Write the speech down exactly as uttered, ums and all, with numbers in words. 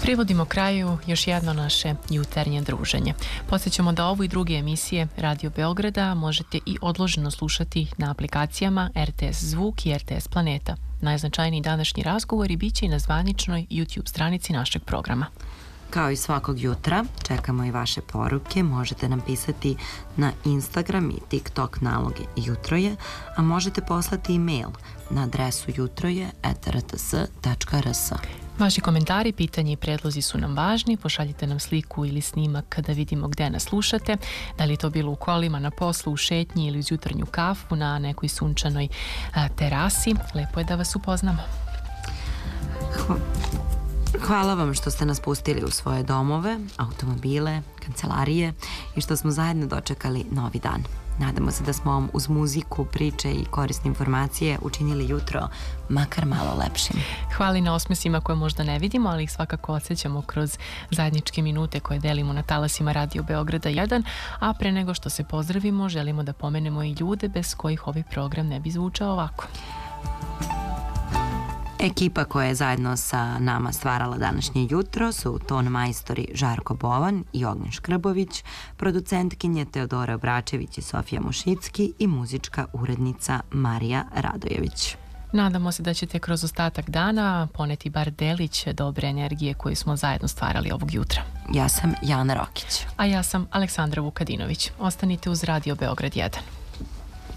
Privodimo kraju još jedno naše jutarnje druženje. Podsjećamo da ovu i druge emisije Radio Beograda možete i odloženo slušati na aplikacijama R T S Zvuk i R T S Planeta. Najznačajniji današnji razgovori bit će i na zvaničnoj YouTube stranici našeg programa. Kao i svakog jutra, čekamo i vaše poruke. Možete nam pisati na Instagram i TikTok naloge Jutroje, a možete poslati e-mail na adresu jutroje at r t s tačka r s. Vaši komentari, pitanje i predlozi su nam važni. Pošaljite nam sliku ili snimak da vidimo gde nas slušate. Da li je to bilo u kolima, na poslu, u šetnji ili uz jutarnju kafu na nekoj sunčanoj a, terasi. Lepo je da vas upoznamo. Hvala. Hvala vam što ste nas pustili u svoje domove, automobile, kancelarije i što smo zajedno dočekali novi dan. Nadamo se da smo vam uz muziku, priče i korisne informacije učinili jutro makar malo lepšim. Hvala i na osmesima koje možda ne vidimo, ali ih svakako osjećamo kroz zajedničke minute koje delimo na talasima Radio Beograda jedan, a pre nego što se pozdravimo, želimo da pomenemo i ljude bez kojih ovaj program ne bi zvučao ovako. Ekipa koja je zajedno sa nama stvarala današnje jutro su ton majstori Žarko Bovan i Ognjen Škrbović, producentkinje Teodora Obračević i Sofija Mušicki i muzička urednica Marija Radojević. Nadamo se da ćete kroz ostatak dana poneti bar delić dobre energije koju smo zajedno stvarali ovog jutra. Ja sam Jana Rokić. A ja sam Aleksandra Vukadinović. Ostanite uz Radio Beograd jedan.